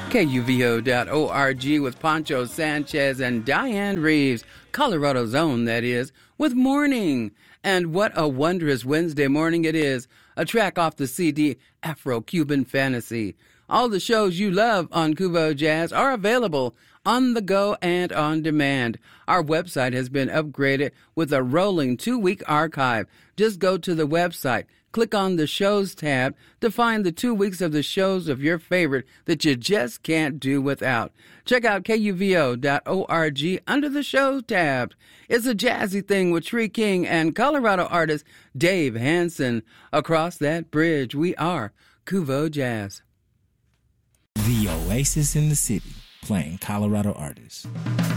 KUVO.org with Poncho Sanchez and Diane Reeves, Colorado's own, that is, with Morning. And what a wondrous Wednesday morning it is. A track off the CD Afro-Cuban Fantasy. All the shows you love on Kuvo Jazz are available on the go and on demand. Our website has been upgraded with a rolling 2-week archive. Just go to the website, click on the Shows tab to find the 2 weeks of the shows of your favorite that you just can't do without. Check out KUVO.org under the Shows tab. It's a jazzy thing with Tree King and Colorado artist Dave Hansen. Across that bridge, we are Kuvo Jazz. The oasis in the city, playing Colorado artists.